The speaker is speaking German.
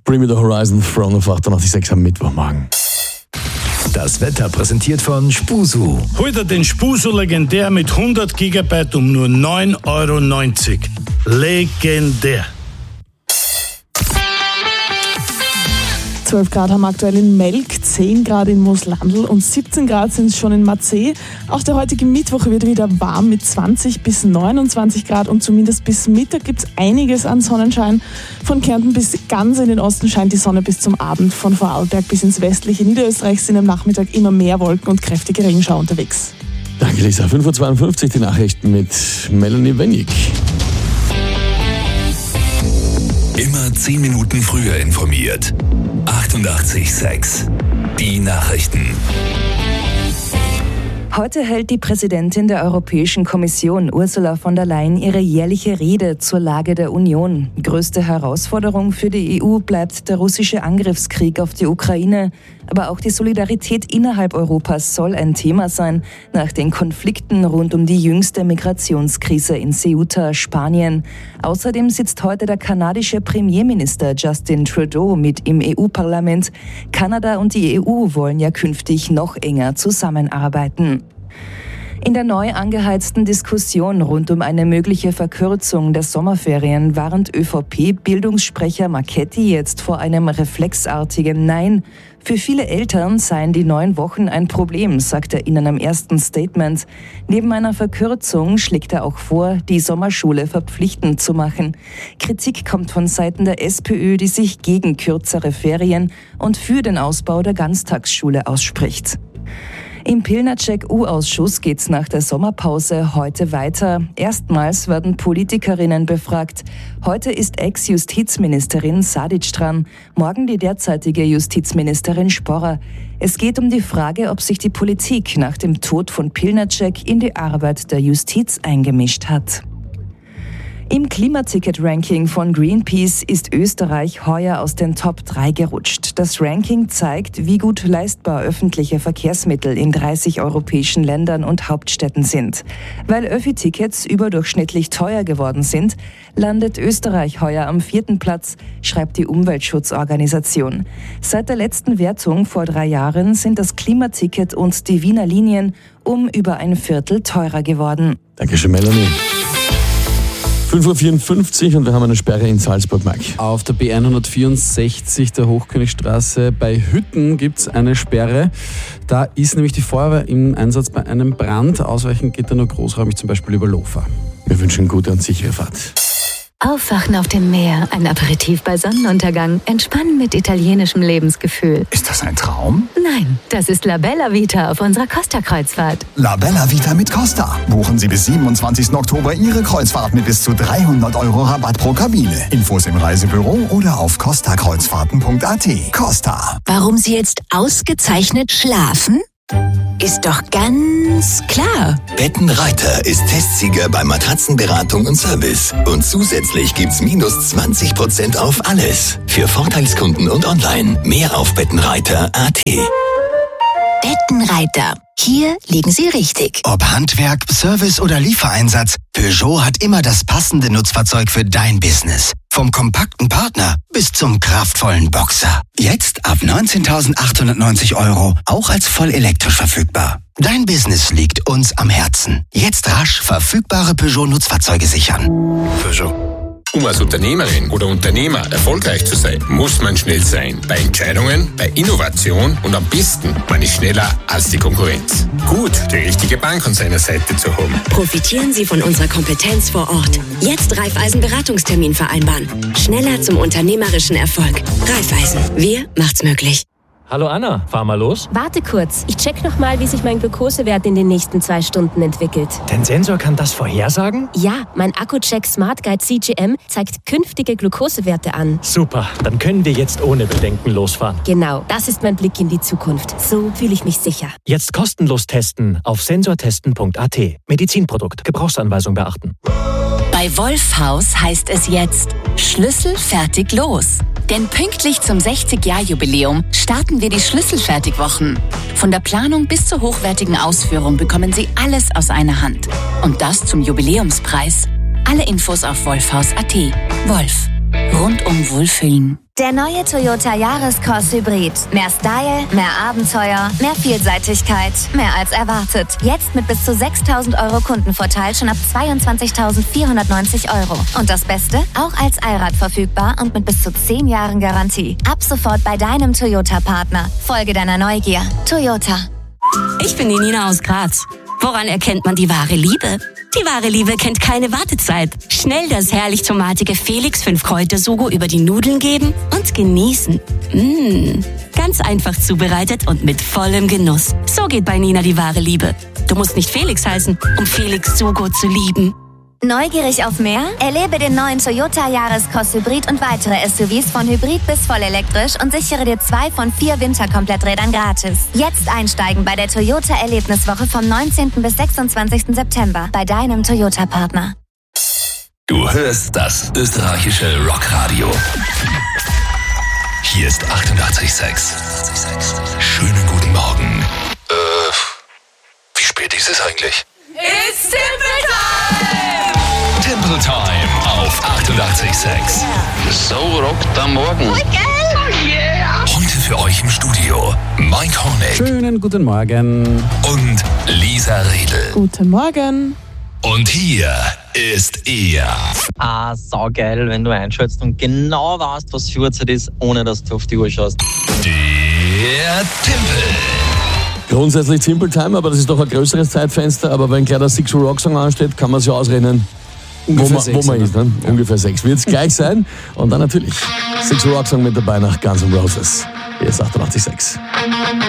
Bring Me The Horizon, Throne auf 88.6 am Mittwochmorgen. Das Wetter präsentiert von Spusu. Heute den Spusu legendär mit 100 GB um nur 9,90 €. Legendär. 12 Grad haben wir aktuell in Melk, 10 Grad in Mooslandl und 17 Grad sind es schon in Marzeh. Auch der heutige Mittwoch wird wieder warm mit 20 bis 29 Grad und zumindest bis Mittag gibt es einiges an Sonnenschein. Von Kärnten bis ganz in den Osten scheint die Sonne bis zum Abend. Von Vorarlberg bis ins westliche Niederösterreich sind am Nachmittag immer mehr Wolken und kräftige Regenschauer unterwegs. Danke, Lisa. 5.52 Uhr die Nachrichten mit Melanie Wenig. Immer 10 Minuten früher informiert. 88.6 Die Nachrichten. Heute hält die Präsidentin der Europäischen Kommission, Ursula von der Leyen, ihre jährliche Rede zur Lage der Union. Größte Herausforderung für die EU bleibt der russische Angriffskrieg auf die Ukraine. Aber auch die Solidarität innerhalb Europas soll ein Thema sein, nach den Konflikten rund um die jüngste Migrationskrise in Ceuta, Spanien. Außerdem sitzt heute der kanadische Premierminister Justin Trudeau mit im EU-Parlament. Kanada und die EU wollen ja künftig noch enger zusammenarbeiten. In der neu angeheizten Diskussion rund um eine mögliche Verkürzung der Sommerferien warnt ÖVP-Bildungssprecher Marchetti jetzt vor einem reflexartigen Nein. Für viele Eltern seien die 9 Wochen ein Problem, sagt er in einem ersten Statement. Neben einer Verkürzung schlägt er auch vor, die Sommerschule verpflichtend zu machen. Kritik kommt von Seiten der SPÖ, die sich gegen kürzere Ferien und für den Ausbau der Ganztagsschule ausspricht. Im Pilnacek-U-Ausschuss geht's nach der Sommerpause heute weiter. Erstmals werden Politikerinnen befragt. Heute ist Ex-Justizministerin Sadic dran, morgen die derzeitige Justizministerin Sporrer. Es geht um die Frage, ob sich die Politik nach dem Tod von Pilnacek in die Arbeit der Justiz eingemischt hat. Im Klimaticket-Ranking von Greenpeace ist Österreich heuer aus den Top 3 gerutscht. Das Ranking zeigt, wie gut leistbar öffentliche Verkehrsmittel in 30 europäischen Ländern und Hauptstädten sind. Weil Öffi-Tickets überdurchschnittlich teuer geworden sind, landet Österreich heuer am 4. Platz, schreibt die Umweltschutzorganisation. Seit der letzten Wertung vor 3 Jahren sind das Klimaticket und die Wiener Linien um über ein Viertel teurer geworden. Dankeschön, Melanie. 5.54 Uhr und wir haben eine Sperre in Salzburg, Mike. Auf der B164 der Hochkönigstraße bei Hütten gibt es eine Sperre. Da ist nämlich die Feuerwehr im Einsatz bei einem Brand. Ausweichen geht da nur großräumig, zum Beispiel über Lofa. Wir wünschen gute und sichere Fahrt. Aufwachen auf dem Meer, ein Aperitif bei Sonnenuntergang, entspannen mit italienischem Lebensgefühl. Ist das ein Traum? Nein, das ist La Bella Vita auf unserer Costa-Kreuzfahrt. La Bella Vita mit Costa. Buchen Sie bis 27. Oktober Ihre Kreuzfahrt mit bis zu 300 € Rabatt pro Kabine. Infos im Reisebüro oder auf costakreuzfahrten.at. Costa. Warum Sie jetzt ausgezeichnet schlafen? Ist doch ganz klar. Bettenreiter ist Testsieger bei Matratzenberatung und Service. Und zusätzlich gibt's minus 20% auf alles. Für Vorteilskunden und online. Mehr auf bettenreiter.at. Bettenreiter. Hier liegen Sie richtig. Ob Handwerk, Service oder Liefereinsatz, Peugeot hat immer das passende Nutzfahrzeug für dein Business. Vom kompakten Partner bis zum kraftvollen Boxer. Jetzt ab 19.890 €, auch als voll elektrisch verfügbar. Dein Business liegt uns am Herzen. Jetzt rasch verfügbare Peugeot-Nutzfahrzeuge sichern. Peugeot. Um als Unternehmerin oder Unternehmer erfolgreich zu sein, muss man schnell sein. Bei Entscheidungen, bei Innovation und am besten, man ist schneller als die Konkurrenz. Gut, die richtige Bank an seiner Seite zu haben. Profitieren Sie von unserer Kompetenz vor Ort. Jetzt Raiffeisen Beratungstermin vereinbaren. Schneller zum unternehmerischen Erfolg. Raiffeisen. Wir macht's möglich. Hallo Anna, fahr mal los. Warte kurz, ich check nochmal, wie sich mein Glukosewert in den nächsten 2 Stunden entwickelt. Dein Sensor kann das vorhersagen? Ja, mein Accu-Check Smart Guide CGM zeigt künftige Glukosewerte an. Super, dann können wir jetzt ohne Bedenken losfahren. Genau, das ist mein Blick in die Zukunft. So fühle ich mich sicher. Jetzt kostenlos testen auf sensortesten.at. Medizinprodukt, Gebrauchsanweisung beachten. Bei Wolfhaus heißt es jetzt Schlüssel fertig los. Denn pünktlich zum 60-Jahr-Jubiläum starten wir die Schlüsselfertigwochen. Von der Planung bis zur hochwertigen Ausführung bekommen Sie alles aus einer Hand. Und das zum Jubiläumspreis. Alle Infos auf wolfhaus.at. Wolf, Rundum Wohlfühlen. Der neue Toyota Yaris-Cross Hybrid. Mehr Style, mehr Abenteuer, mehr Vielseitigkeit, mehr als erwartet. Jetzt mit bis zu 6.000 Euro Kundenvorteil schon ab 22.490 Euro. Und das Beste? Auch als Allrad verfügbar und mit bis zu 10 Jahren Garantie. Ab sofort bei deinem Toyota-Partner. Folge deiner Neugier. Toyota. Ich bin die Nina aus Graz. Woran erkennt man die wahre Liebe? Die wahre Liebe kennt keine Wartezeit. Schnell das herrlich tomatige Felix 5-Kräuter-Sugo über die Nudeln geben und genießen. Ganz einfach zubereitet und mit vollem Genuss. So geht bei Nina die wahre Liebe. Du musst nicht Felix heißen, um Felix Sugo zu lieben. Neugierig auf mehr? Erlebe den neuen Toyota Yaris-Cross Hybrid und weitere SUVs von Hybrid bis vollelektrisch und sichere dir 2 von 4 Winterkompletträdern gratis. Jetzt einsteigen bei der Toyota Erlebniswoche vom 19. bis 26. September bei deinem Toyota-Partner. Du hörst das österreichische Rockradio. Hier ist 88,6. Schönen guten Morgen. Wie spät ist es eigentlich? It's Timple Time! Timple Time auf 88,6. So rockt am Morgen. Oh yeah! Heute für euch im Studio Mike Hornig. Schönen guten Morgen. Und Lisa Riedl. Guten Morgen. Und hier ist er. Saugeil, wenn du einschaltest und genau weißt, was für Uhrzeit ist, ohne dass du auf die Uhr schaust. Der Timpel. Grundsätzlich Simple Time, aber das ist doch ein größeres Zeitfenster. Aber wenn gleich der Six Rock Song ansteht, kann man sich ausrechnen, wo man ist. Ne? Ja. Ungefähr 6 wird es gleich sein. Und dann natürlich Six Rock Song mit dabei nach Guns N' Roses. Hier ist 88,6.